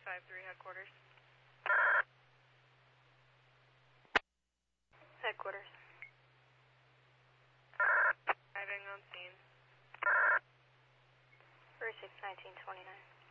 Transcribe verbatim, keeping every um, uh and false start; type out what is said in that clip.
five three, headquarters. Headquarters. Driving on scene. three six nineteen twenty-nine.